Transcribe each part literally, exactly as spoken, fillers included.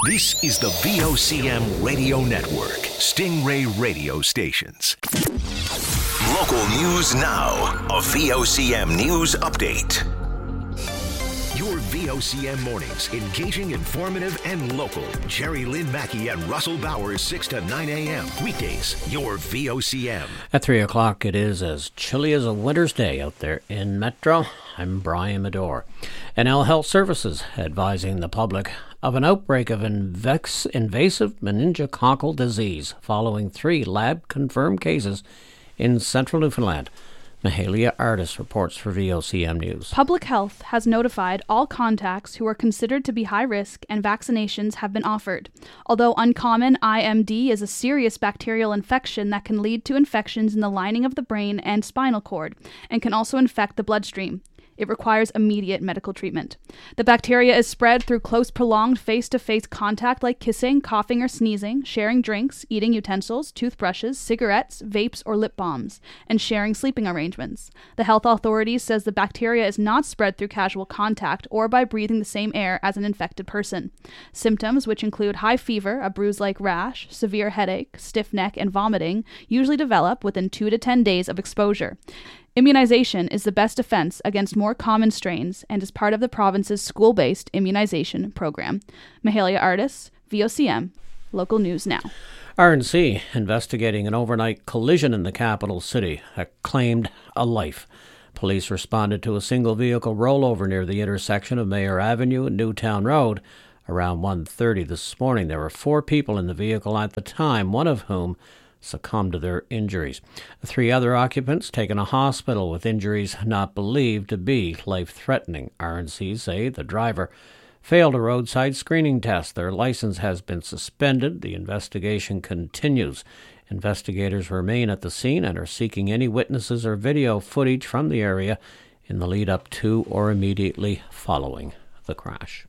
This is the V O C M Radio Network, Stingray Radio Stations. Local news now. A V O C M News Update. Your V O C M mornings, engaging, informative, and local. Jerry Lynn Mackey and Russell Bowers, six to nine a.m. Weekdays, your V O C M. At three o'clock, it is as chilly as a winter's day out there in Metro. I'm Brian Medore. N L Health Services advising the public of an outbreak of invex- invasive meningococcal disease following three lab-confirmed cases in central Newfoundland. Mahalia Artis reports for V O C M News. Public Health has notified all contacts who are considered to be high risk and vaccinations have been offered. Although uncommon, I M D is a serious bacterial infection that can lead to infections in the lining of the brain and spinal cord and can also infect the bloodstream. It requires immediate medical treatment. The bacteria is spread through close, prolonged face-to-face contact like kissing, coughing, or sneezing, sharing drinks, eating utensils, toothbrushes, cigarettes, vapes, or lip balms, and sharing sleeping arrangements. The health authorities says the bacteria is not spread through casual contact or by breathing the same air as an infected person. Symptoms, which include high fever, a bruise-like rash, severe headache, stiff neck, and vomiting, usually develop within two to ten days of exposure. Immunization is the best defense against more common strains and is part of the province's school-based immunization program. Mahalia Artis, V O C M, Local News Now. R N C investigating an overnight collision in the capital city that claimed a life. Police responded to a single-vehicle rollover near the intersection of Mayor Avenue and Newtown Road around one thirty this morning. There were four people in the vehicle at the time, one of whom succumbed to their injuries. Three other occupants taken to hospital with injuries not believed to be life-threatening. R N C say the driver failed a roadside screening test. Their license has been suspended. The investigation continues. Investigators remain at the scene and are seeking any witnesses or video footage from the area in the lead-up to or immediately following the crash.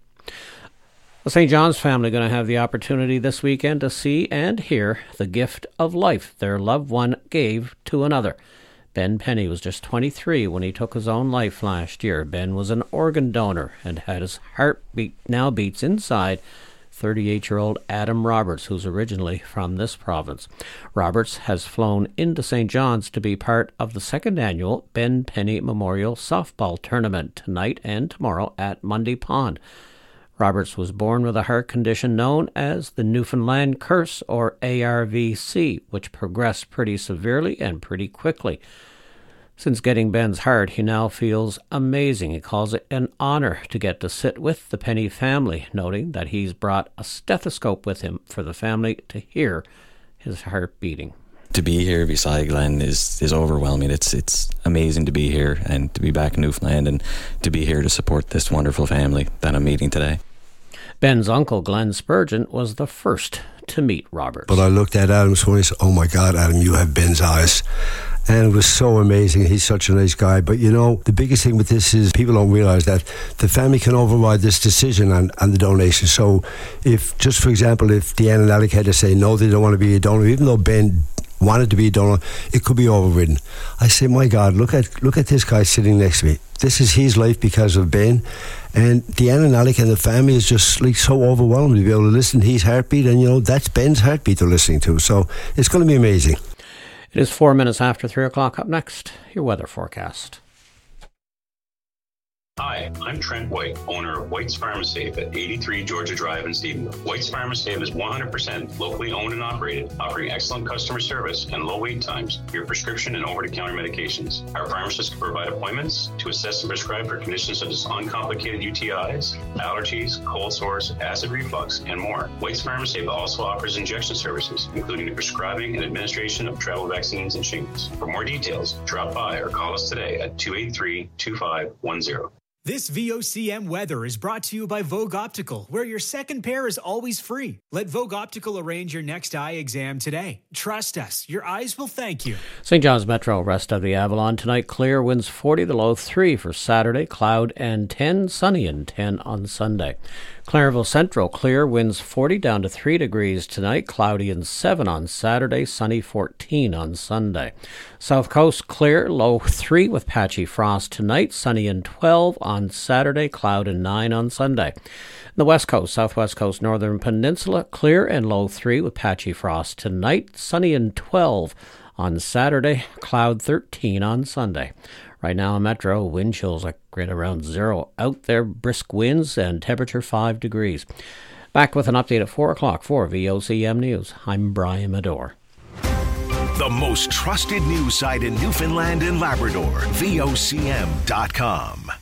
The Saint John's family going to have the opportunity this weekend to see and hear the gift of life their loved one gave to another. Ben Penny was just twenty-three when he took his own life last year. Ben was an organ donor and had his heartbeat now beats inside thirty-eight-year-old Adam Roberts, who's originally from this province. Roberts has flown into Saint John's to be part of the second annual Ben Penny Memorial Softball Tournament tonight and tomorrow at Mundy Pond. Roberts was born with a heart condition known as the Newfoundland Curse, or A R V C, which progressed pretty severely and pretty quickly. Since getting Ben's heart, he now feels amazing. He calls it an honor to get to sit with the Penny family, noting that he's brought a stethoscope with him for the family to hear his heart beating. To be here beside Glenn is, is overwhelming. It's it's amazing to be here and to be back in Newfoundland and to be here to support this wonderful family that I'm meeting today. Ben's uncle, Glenn Spurgeon, was the first to meet Roberts. But I looked at Adam so I said, oh my God, Adam, you have Ben's eyes. And it was so amazing. He's such a nice guy. But you know, the biggest thing with this is people don't realise that the family can override this decision and, and the donation. So if, just for example, if Deanna and Alec had to say no, they don't want to be a donor, even though Ben wanted to be a donor, it could be overridden. I say, my God, look at look at this guy sitting next to me. This is his life because of Ben. And Deanna and Alec and the family is just like so overwhelmed to be able to listen to his heartbeat. And, you know, that's Ben's heartbeat they're listening to. So it's going to be amazing. It is four minutes after three o'clock. Up next, your weather forecast. Hi, I'm Trent White, owner of White's Pharmacy at eighty-three Georgia Drive in Stephenville. White's Pharmacy is one hundred percent locally owned and operated, offering excellent customer service and low wait times for your prescription and over-the-counter medications. Our pharmacists can provide appointments to assess and prescribe for conditions such as uncomplicated U T Is, allergies, cold sores, acid reflux, and more. White's Pharmacy also offers injection services, including the prescribing and administration of travel vaccines and shingles. For more details, drop by or call us today at two eight three, two five one zero. This V O C M weather is brought to you by Vogue Optical, where your second pair is always free. Let Vogue Optical arrange your next eye exam today. Trust us, your eyes will thank you. Saint John's Metro, rest of the Avalon. Tonight, clear, winds forty, the low three for Saturday. Cloud and ten, sunny and ten on Sunday. Clairville Central, clear, winds forty down to three degrees tonight, cloudy and seven on Saturday, sunny fourteen on Sunday. South Coast, clear, low three with patchy frost tonight, sunny and twelve on Saturday, cloud and nine on Sunday. The West Coast, Southwest Coast, Northern Peninsula, clear and low three with patchy frost tonight, sunny and twelve on Saturday, cloud thirteen on Sunday. Right now in Metro, wind chills like right around zero out there, brisk winds and temperature five degrees. Back with an update at four o'clock for V O C M News. I'm Brian Medore. The most trusted news site in Newfoundland and Labrador, V O C M dot com.